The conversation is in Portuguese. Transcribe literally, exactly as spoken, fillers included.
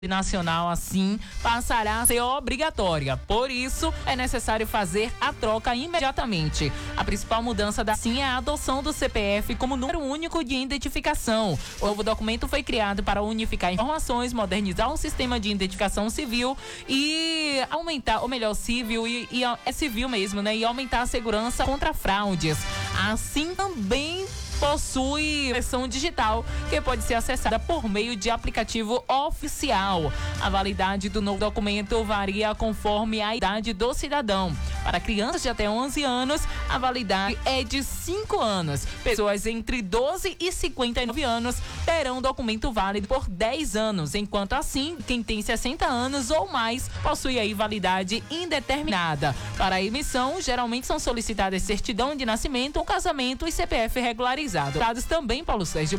nacional assim passará a ser obrigatória. Por isso, é necessário fazer a troca imediatamente. A principal mudança da sim é a adoção do C P F como número único de identificação. O novo documento foi criado para unificar informações, modernizar o sistema de identificação civil e aumentar, ou melhor, civil e, e é civil mesmo, né? E aumentar a segurança contra fraudes. Assim também possui versão digital que pode ser acessada por meio de aplicativo oficial. A validade do novo documento varia conforme a idade do cidadão. Para crianças de até onze anos, a validade é de cinco anos. Pessoas entre doze e cinquenta e nove anos terão documento válido por dez anos, enquanto assim, quem tem sessenta anos ou mais possui aí validade indeterminada. Para a emissão, geralmente são solicitadas certidão de nascimento, casamento e C P F regularizado. Dados também, Paulo Sérgio,